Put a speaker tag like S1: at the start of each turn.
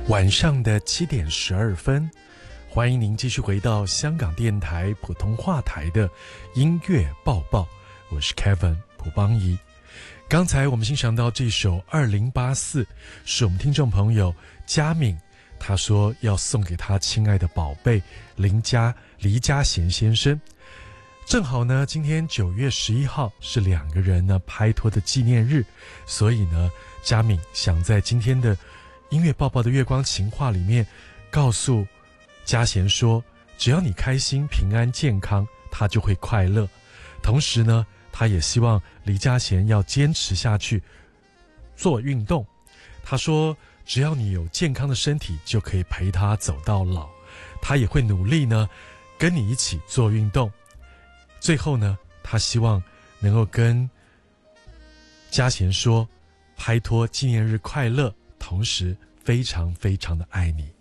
S1: 晚上的7:12，欢迎您继续回到香港电台普通话台的音乐报报，我是 Kevin 蒲邦仪。刚才我们欣赏到这首2084，是我们听众朋友嘉敏，他说要送给他亲爱的宝贝黎家贤先生。正好呢，今天9月11号是两个人呢拍拖的纪念日，所以呢，嘉敏想在今天的音乐报报的月光情话里面告诉家贤说，只要你开心、平安、健康，他就会快乐。同时呢，他也希望黎家贤要坚持下去做运动。他说，只要你有健康的身体，就可以陪他走到老。他也会努力呢，跟你一起做运动。最后呢，他希望能够跟家贤说，拍拖纪念日快乐，同时非常非常的爱你。